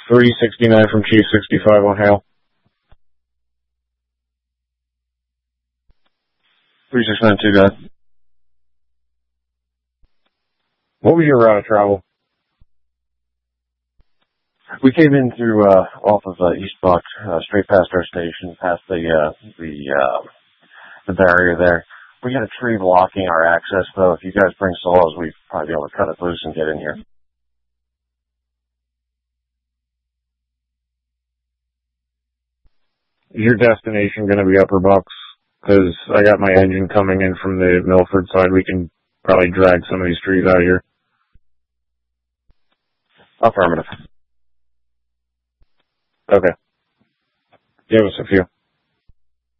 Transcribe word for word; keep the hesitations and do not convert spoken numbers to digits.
three sixty-nine from Chief sixty-five on Hale. three six nine two, guys. What was your route of travel? We came in through, uh, off of, uh, East Buck, uh, straight past our station, past the, uh, the, uh, the barrier there. We got a tree blocking our access, though. If you guys bring saws, we'd probably be able to cut it loose and get in here. Is your destination going to be Upper Bucks? Because I got my engine coming in from the Milford side. We can probably drag some of these trees out of here. Affirmative. Okay. Give us a few.